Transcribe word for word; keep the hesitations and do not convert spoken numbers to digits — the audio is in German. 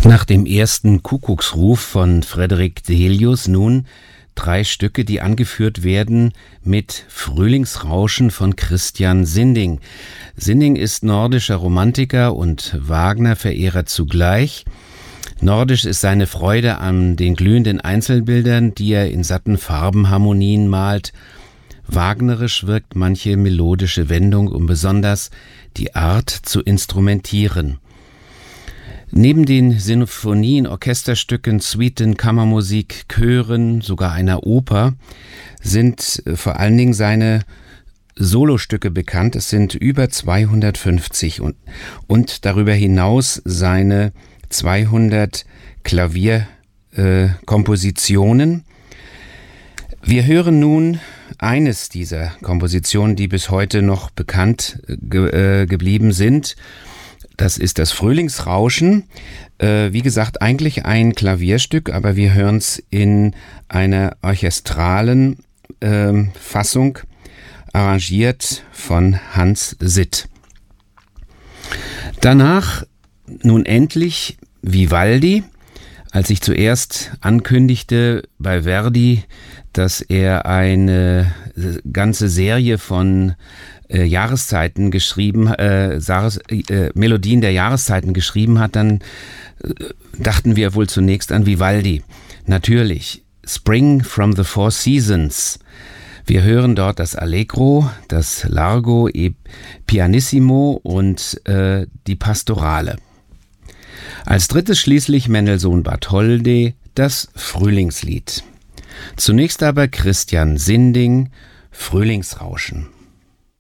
Nach dem ersten Kuckucksruf von Frederik Delius nun drei Stücke, die angeführt werden mit Frühlingsrauschen von Christian Sinding. Sinding ist nordischer Romantiker und Wagner-Verehrer zugleich. Nordisch ist seine Freude an den glühenden Einzelbildern, die er in satten Farbenharmonien malt. Wagnerisch wirkt manche melodische Wendung, um besonders die Art zu instrumentieren. Neben den Sinfonien, Orchesterstücken, Suiten, Kammermusik, Chören, sogar einer Oper sind vor allen Dingen seine Solostücke bekannt. Es sind über zweihundertfünfzig und, und darüber hinaus seine zweihundert Klavierkompositionen. Äh, Wir hören nun eines dieser Kompositionen, die bis heute noch bekannt ge- äh, geblieben sind. Das ist das Frühlingsrauschen. Äh, wie gesagt, eigentlich ein Klavierstück, aber wir hören es in einer orchestralen äh, Fassung, arrangiert von Hans Sitt. Danach nun endlich Vivaldi. Als ich zuerst ankündigte bei Verdi, dass er eine ganze Serie von äh, Jahreszeiten geschrieben, äh, Jahres, äh, Melodien der Jahreszeiten geschrieben hat, dann äh, dachten wir wohl zunächst an Vivaldi. Natürlich, Spring from the Four Seasons. Wir hören dort das Allegro, das Largo e Pianissimo und äh, die Pastorale. Als drittes schließlich Mendelssohn Bartholdy, das Frühlingslied. Zunächst aber Christian Sinding, Frühlingsrauschen.